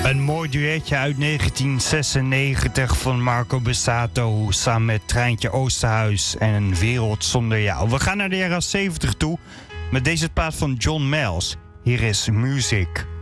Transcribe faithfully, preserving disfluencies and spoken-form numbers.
Een mooi duetje uit negentien zesennegentig van Marco Borsato samen met Treintje Oosterhuis en Een Wereld Zonder Jou. We gaan naar de jaren zeventig toe met deze plaat van John Miles. Hier is Music.